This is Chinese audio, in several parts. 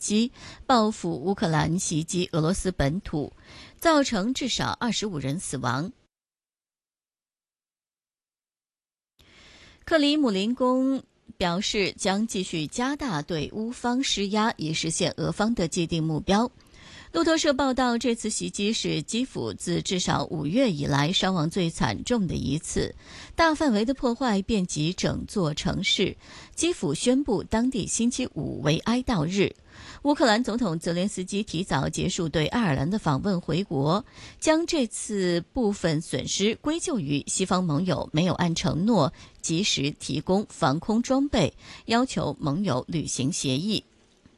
机，报复乌克兰袭击俄罗斯本土，造成至少25人死亡。克里姆林宫表示将继续加大对乌方施压，以实现俄方的既定目标。路透社报道，这次袭击是基辅自至少5月以来伤亡最惨重的一次，大范围的破坏遍及整座城市。基辅宣布当地星期五为哀悼日。乌克兰总统泽连斯基提早结束对爱尔兰的访问回国，将这次部分损失归咎于西方盟友没有按承诺及时提供防空装备，要求盟友履行协议。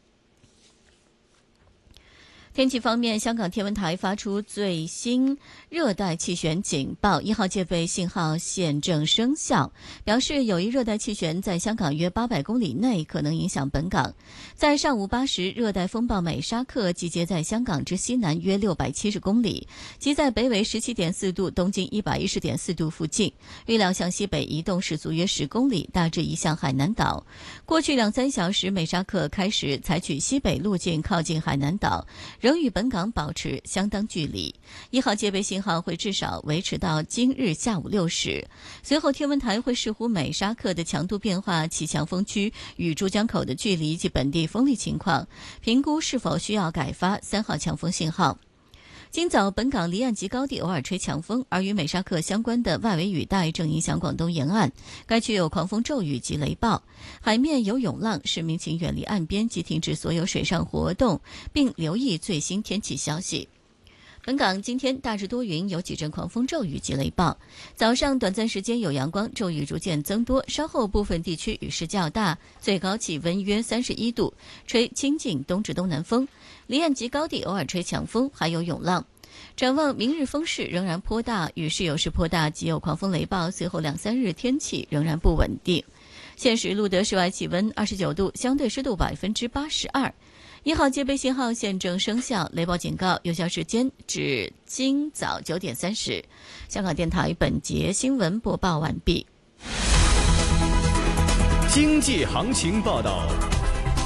天气方面，香港天文台发出最新热带气旋警报，1号戒备信号现正生效，表示有一热带气旋在香港约800公里内可能影响本港。在上午8时，热带风暴美沙克集结在香港之西南约670公里，即在北纬17.4度、东经110.4度附近，预料向西北移动时速约10公里，大致移向海南岛。过去2-3小时，美沙克开始采取西北路径靠近海南岛，仍与本港保持相当距离。1号戒备信号会至少维持到今日下午6时，随后天文台会视乎美沙克的强度变化、其强风区与珠江口的距离及本地风力情况，评估是否需要改发3号强风信号。今早本港离岸及高地偶尔吹强风，而与美沙克相关的外围雨带正影响广东沿岸，该区有狂风骤雨及雷暴，海面有涌浪，市民请远离岸边及停止所有水上活动，并留意最新天气消息。本港今天大致多云，有几阵狂风骤雨及雷暴，早上短暂时间有阳光，骤雨逐渐增多，稍后部分地区雨势较大，最高气温约31度，吹清劲东至东南风，离岸及高地偶尔吹强风，还有涌浪。展望明日风势仍然颇大，雨势有时颇大，即有狂风雷暴，随后2-3日天气仍然不稳定。现时录得室外气温29度，相对湿度82%。1号戒备信号现正生效，雷暴警告有效时间至今早9点30。香港电台本节新闻播报完毕。 经济行情报道。